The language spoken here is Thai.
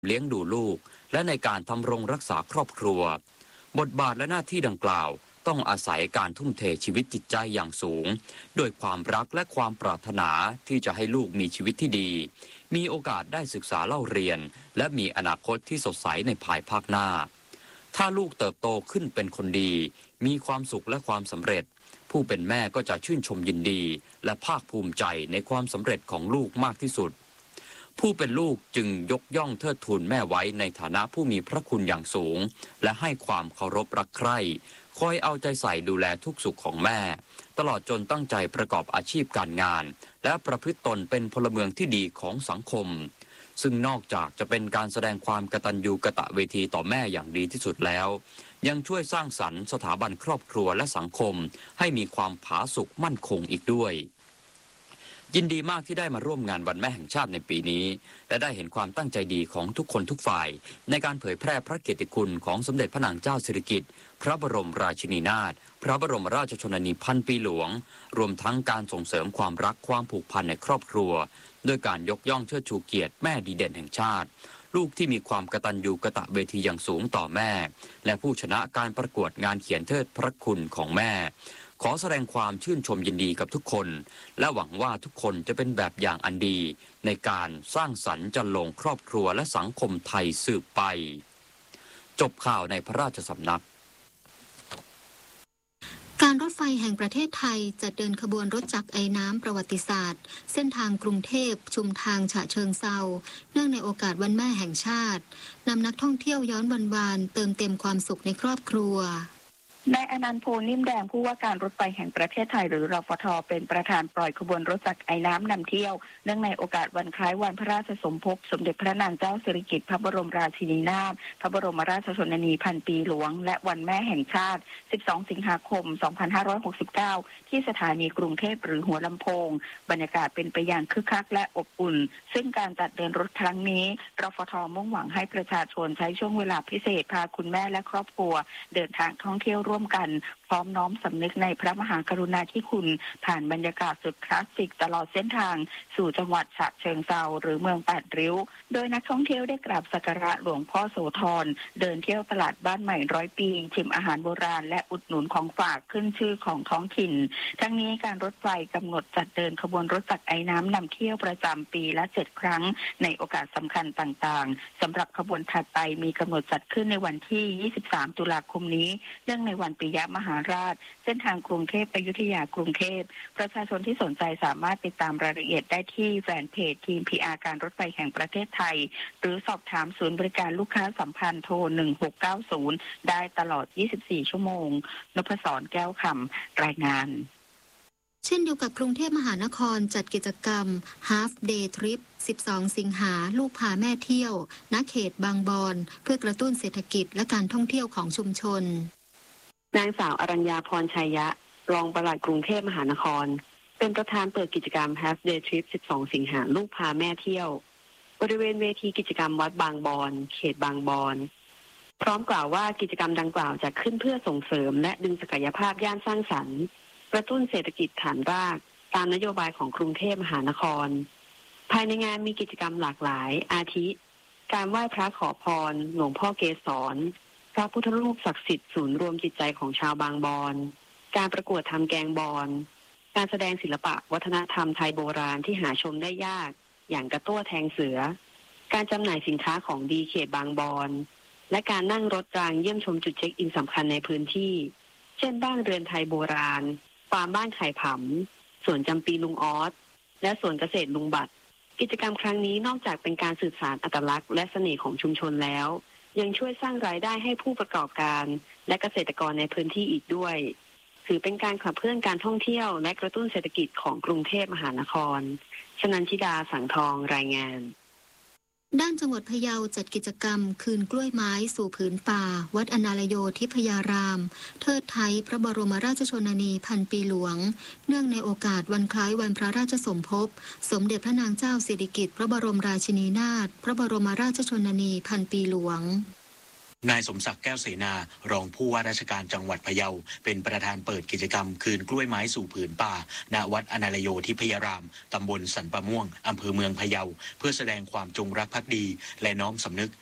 เลี้ยงดูลูกและในการทำรงรักษาครอบครัวบทบาทและหน้าที่ดังกล่าวต้องอาศัยการทุ่มเทชีวิตจิตใจอย่างสูงด้วยความรักและความปรารถนาที่จะให้ลูกมีชีวิตที่ดีมีโอกาสได้ศึกษาเล่าเรียนและมีอนาคตที่สดใสในภายภาคหน้าถ้าลูกเติบโตขึ้นเป็นคนดีมีความสุขและความสำเร็จผู้เป็นแม่ก็จะชื่นชมยินดีและภาคภูมิใจในความสำเร็จของลูกมากที่สุดผู้เป็นลูกจึงยกย่องเทิดทูนแม่ไว้ในฐานะผู้มีพระคุณอย่างสูงและให้ความเคารพรักใคร่คอยเอาใจใส่ดูแลทุกสุขของแม่ตลอดจนตั้งใจประกอบอาชีพการงานและประพฤติตนเป็นพลเมืองที่ดีของสังคมซึ่งนอกจากจะเป็นการแสดงความกตัญญูกตเวทีต่อแม่อย่างดีที่สุดแล้วยังช่วยสร้างสรรค์สถาบันครอบครัวและสังคมให้มีความผาสุกมั่นคงอีกด้วยยินดีมากที่ได้มาร่วมงานวันแม่แห่งชาติในปีนี้และได้เห็นความตั้งใจดีของทุกคนทุกฝ่ายในการเผยแพร่พระเกียรติคุณของสมเด็จพระนางเจ้าสิริกิติ์พระบรมราชินีนาถพระบรมราชชนนีพันปีหลวงรวมทั้งการส่งเสริมความรักความผูกพันในครอบครัวด้วยการยกย่องเชิดชูเกียรติแม่ดีเด่นแห่งชาติลูกที่มีความกตัญญูกตเวทีอย่างสูงต่อแม่และผู้ชนะการประกวดงานเขียนเทิดพระคุณของแม่ขอแสดงความชื่นชมยินดีกับทุกคนและหวังว่าทุกคนจะเป็นแบบอย่างอันดีในการสร้างสรรค์จันลงครอบครัวและสังคมไทยสืบไปจบข่าวในพระราชสำนักการรถไฟแห่งประเทศไทยจะเดินขบวนรถจักรไอน้ำประวัติศาสตร์เส้นทางกรุงเทพชุมทางฉะเชิงเทราเนื่องในโอกาสวันแม่แห่งชาตินำนักท่องเที่ยวย้อนวานๆเติมเต็มความสุขในครอบครัวนายอนันต์โพนิ่มแดงผู้ว่าการรถไฟแห่งประเทศไทยหรือรฟท.เป็นประธานปล่อยขบวนรถจักรไอน้ำนำเที่ยวเนื่องในโอกาสวันคล้ายวันพระราชสมภพสมเด็จพระนางเจ้าสิริกิติ์พระบรมราชินีนาถพระบรมราชชนนีพันปีหลวงและวันแม่แห่งชาติ12สิงหาคม2569ที่สถานีกรุงเทพหรือหัวลำโพงบรรยากาศเป็นไปอย่างคึกคักและอบอุ่นซึ่งการจัดเดินรถครั้งนี้รฟท.มุ่งหวังให้ประชาชนใช้ช่วงเวลาพิเศษพาคุณแม่และครอบครัวเดินทางท่องเที่ยวร่วมกันพร้อมน้อมสำนึกในพระมหากรุณาธิคุณผ่านบรรยากาศสุดคลาสสิกตลอดเส้นทางสู่จังหวัดฉะเชิงเทราหรือเมืองแปดริ้วโดยนักท่องเที่ยวได้กราบสักการะหลวงพ่อโสธรเดินเที่ยวตลาดบ้านใหม่100 ปีชิมอาหารโบราณและอุดหนุนของฝากขึ้นชื่อของท้องถิ่นทั้งนี้การรถไฟกำหนดจัดเดินขบวนรถจักรไอน้ำนำเที่ยวประจำปีละ7 ครั้งในโอกาสสำคัญต่างๆสำหรับขบวนถัดไปมีกำหนดจัดขึ้นในวันที่23 ตุลาคมนี้เนื่องในวันปิยมหาราชเส้นทางกรุงเทพอยุธยากรุงเทพประชาชนที่สนใจสามารถติดตามรายละเอียดได้ที่แฟนเพจทีม PR การรถไฟแห่งประเทศไทยหรือสอบถามศูนย์บริการลูกค้าสัมพันธ์โทร1690ได้ตลอด24 ชั่วโมงนพศรแก้วคำรายงานเช่นเดียวกับกรุงเทพมหานครจัดกิจกรรม Half Day Trip 12 สิงหาลูกพาแม่เที่ยวณเขตบางบอนเพื่อกระตุ้นเศรษฐกิจและการท่องเที่ยวของชุมชนนางสาวอรัญญาพรชัยยะรองปลัดกรุงเทพมหานครเป็นประธานเปิดกิจกรรม Half Day Trip 12 สิงหาลูกพาแม่เที่ยวบริเวณเวทีกิจกรรมวัดบางบอนเขตบางบอนพร้อมกล่าวว่ากิจกรรมดังกล่าวจะขึ้นเพื่อส่งเสริมและดึงศักยภาพย่านสร้างสรรค์กระตุ้นเศรษฐกิจฐานรากตามนโยบายของกรุงเทพมหานครภายในงานมีกิจกรรมหลากหลายอาทิการไหว้พระขอพรหลวงพ่อเกศรพระพุทธรูปศักดิ์สิทธิ์ศูนย์รวมจิตใจของชาวบางบอนการประกวดทำแกงบอนการแสดงศิลปะวัฒนธรรมไทยโบราณที่หาชมได้ยากอย่างกระตั้วแทงเสือการจำหน่ายสินค้าของดีเขตบางบอนและการนั่งรถรางเยี่ยมชมจุดเช็คอินสำคัญในพื้นที่เช่นบ้านเรือนไทยโบราณฟาร์มบ้านไข่ผำสวนจำปีลุงออสและสวนเกษตรลุงบัตรกิจกรรมครั้งนี้นอกจากเป็นการสืบสานอัตลักษณ์และเสน่ห์ของชุมชนแล้วยังช่วยสร้างรายได้ให้ผู้ประกอบการและเกษตรกรในพื้นที่อีกด้วยถือเป็นการขับเคลื่อนการท่องเที่ยวและกระตุ้นเศรษฐกิจของกรุงเทพมหานครชนันชิดาสังทองรายงานด้านจังหวัดพะเยาจัดกิจกรรมคืนกล้วยไม้สู่ผืนป่าวัดอนาลโยทิพยารามเทิดไทยพระบรมราชชนนีพันปีหลวงเนื่องในโอกาสวันคล้ายวันพระราชสมภพสมเด็จพระนางเจ้าสิริกิติ์พระบรมราชินีนาถพระบรมราชชนนีพันปีหลวงนายสมศักดิ์แก้วเสนารองผู้ว่าราชการจังหวัดพะเยาเป็นประธานเปิดกิจกรรมคืนกล้วยไม้สู่ผืนป่าณวัดอนาลโยธิพยารามตำบลสันปะม่วงอำเภอเมืองพะเยาเพื่อแสดงความจงรักภักดีและน้อมสำนึก